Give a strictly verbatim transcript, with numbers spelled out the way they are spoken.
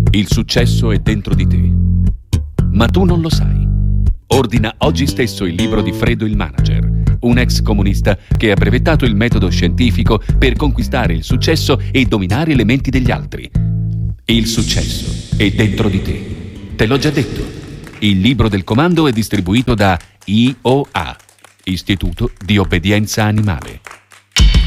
Il successo è dentro di te, ma tu non lo sai. Ordina oggi stesso il libro di Fredo il Manager, un ex comunista che ha brevettato il metodo scientifico per conquistare il successo e dominare le menti degli altri. Il successo è dentro di te. Te l'ho già detto. Il libro del comando è distribuito da I O A, Istituto di Obbedienza Animale.